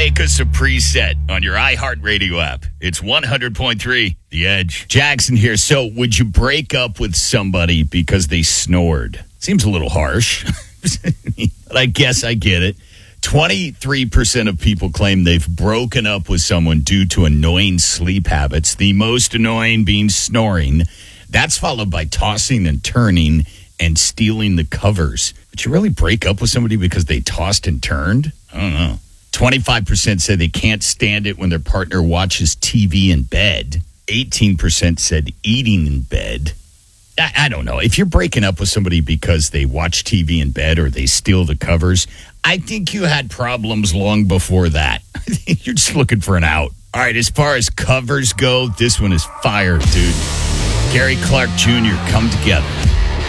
Make us a preset on your iHeartRadio app. It's 100.3 The Edge. Jackson here. So, would you break up with somebody because they snored? Seems a little harsh, but I guess I get it. 23% of people claim they've broken up with someone due to annoying sleep habits. The most annoying being snoring. That's followed by tossing and turning and stealing the covers. Would you really break up with somebody because they tossed and turned? I don't know. 25% said they can't stand it when their partner watches TV in bed. 18% said eating in bed. I don't know. If you're breaking up with somebody because they watch TV in bed or they steal the covers, I think you had problems long before that. I think you're just looking for an out. All right, as far as covers go, this one is fire, dude. Gary Clark Jr., Come Together.